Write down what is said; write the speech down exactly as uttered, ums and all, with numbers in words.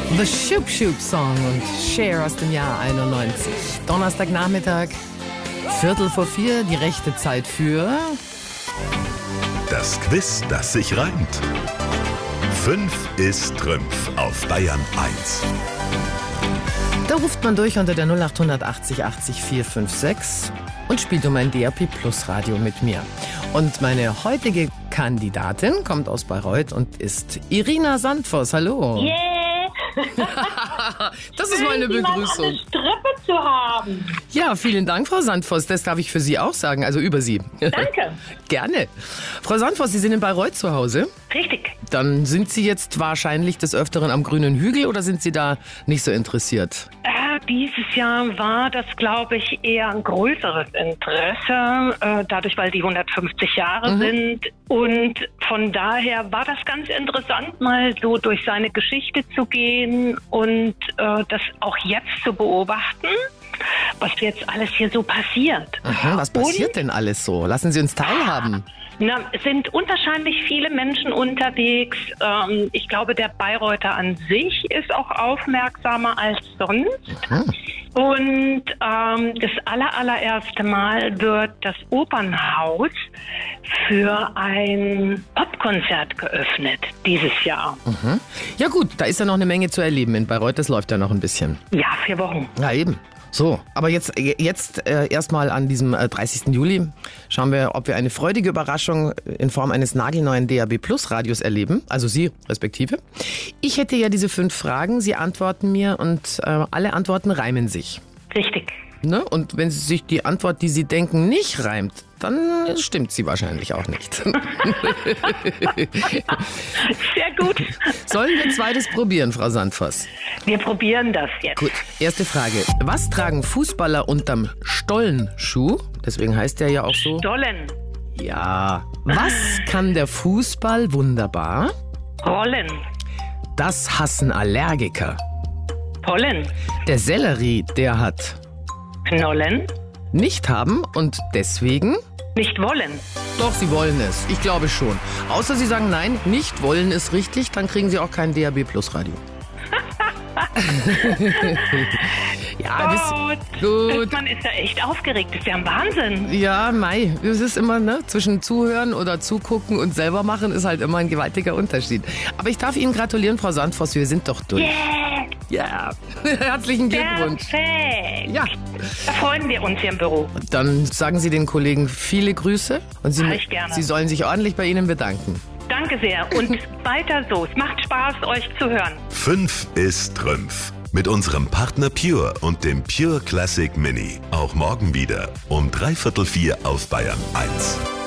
The Shoop Shoop Song und Cher aus dem Jahr einundneunzig. Donnerstagnachmittag, Viertel vor vier, die rechte Zeit für... Das Quiz, das sich reimt. Fünf ist Trümpf auf Bayern eins. Da ruft man durch unter der null acht achtzig achtzig vier fünf sechs und spielt um ein D A B Plus Radio mit mir. Und meine heutige Kandidatin kommt aus Bayreuth und ist Irina Sandvoss. Hallo. Yeah! Das ist meine Begrüßung. Eine Strippe zu haben. Ja, vielen Dank, Frau Sandvoss. Das darf ich für Sie auch sagen, also über Sie. Danke. Gerne. Frau Sandvoss, Sie sind in Bayreuth zu Hause. Richtig. Dann sind Sie jetzt wahrscheinlich des Öfteren am grünen Hügel oder sind Sie da nicht so interessiert? Äh, dieses Jahr war das, glaube ich, eher ein größeres Interesse, äh, dadurch, weil die hundertfünfzig Jahre Mhm. sind. Und von daher war das ganz interessant, mal so durch seine Geschichte zu gehen und äh, das auch jetzt zu beobachten, was jetzt alles hier so passiert. Aha, was passiert Und? denn alles so? Lassen Sie uns teilhaben. Na, es sind unwahrscheinlich viele Menschen unterwegs. Ähm, ich glaube, der Bayreuther an sich ist auch aufmerksamer als sonst. Mhm. Und ähm, das aller, allererste Mal wird das Opernhaus für ein Popkonzert geöffnet dieses Jahr. Mhm. Ja gut, da ist ja noch eine Menge zu erleben in Bayreuth. Das läuft ja noch ein bisschen. Ja, vier Wochen. Ja, eben. So, aber jetzt, jetzt äh, erstmal an diesem äh, dreißigsten Juli schauen wir, ob wir eine freudige Überraschung in Form eines nagelneuen D A B Plus Radios erleben, also Sie respektive. Ich hätte ja diese fünf Fragen, Sie antworten mir und äh, alle Antworten reimen sich. Richtig. Ne? Und wenn sich die Antwort, die Sie denken, nicht reimt, dann stimmt sie wahrscheinlich auch nicht. Sehr gut. Sollen wir zweites probieren, Frau Sandvoss? Wir probieren das jetzt. Gut, erste Frage. Was tragen Fußballer unterm Stollenschuh? Deswegen heißt der ja auch so. Stollen. Ja. Was kann der Fußball wunderbar? Rollen. Das hassen Allergiker. Pollen. Der Sellerie, der hat Knollen. nicht haben und deswegen... Nicht wollen. Doch, Sie wollen es. Ich glaube schon. Außer Sie sagen nein, nicht wollen ist richtig, dann kriegen Sie auch kein D A B Plus Radio. Ja, Oh, das, gut. man ist ja echt aufgeregt. Das ist ja ein Wahnsinn. Ja, Mai, es ist immer, ne, zwischen Zuhören oder Zugucken und selber machen ist halt immer ein gewaltiger Unterschied. Aber ich darf Ihnen gratulieren, Frau Sandvoss, wir sind doch durch. Yeah. Ja, herzlichen Glückwunsch. Perfekt. Ja, Da freuen wir uns hier im Büro. dann sagen Sie den Kollegen viele Grüße und Sie, Mach ich gerne. Sie sollen sich ordentlich bei Ihnen bedanken. Danke sehr und weiter so. Es macht Spaß, euch zu hören. Fünf ist Trümpf. Mit unserem Partner Pure und dem Pure Classic Mini. Auch morgen wieder um dreiviertel vier auf Bayern eins.